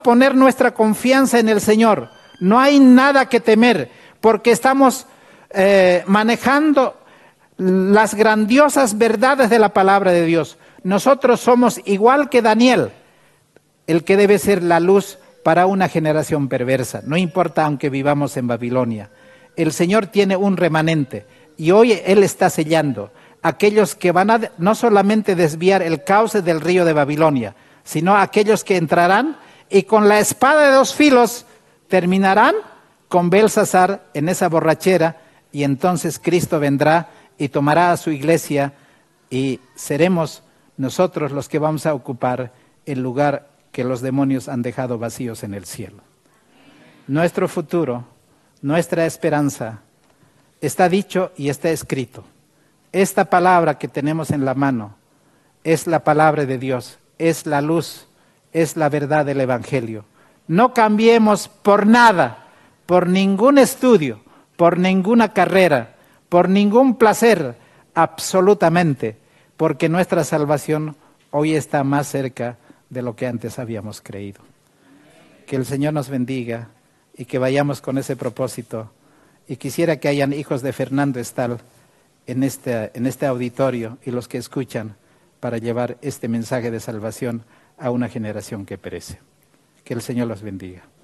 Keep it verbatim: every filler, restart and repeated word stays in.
poner nuestra confianza en el Señor. No hay nada que temer, porque estamos eh, manejando las grandiosas verdades de la palabra de Dios. Nosotros somos igual que Daniel, el que debe ser la luz para una generación perversa. No importa aunque vivamos en Babilonia. El Señor tiene un remanente y hoy Él está sellando aquellos que van a no solamente desviar el cauce del río de Babilonia, sino aquellos que entrarán y con la espada de dos filos terminarán con Belsasar en esa borrachera, y entonces Cristo vendrá y tomará a su iglesia y seremos nosotros los que vamos a ocupar el lugar que los demonios han dejado vacíos en el cielo. Nuestro futuro, nuestra esperanza está dicho y está escrito. Esta palabra que tenemos en la mano es la palabra de Dios, es la luz, es la verdad del Evangelio. No cambiemos por nada, por ningún estudio, por ninguna carrera, por ningún placer, absolutamente, porque nuestra salvación hoy está más cerca de lo que antes habíamos creído. Que el Señor nos bendiga y que vayamos con ese propósito. Y quisiera que hayan hijos de Fernando Estal en este, en este auditorio y los que escuchan para llevar este mensaje de salvación a una generación que perece. Que el Señor los bendiga.